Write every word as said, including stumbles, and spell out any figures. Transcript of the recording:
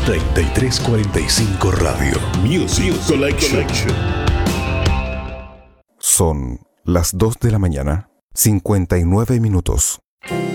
treinta y tres cuarenta y cinco Radio. Music Collection. Son las dos de la mañana, cincuenta y nueve minutos.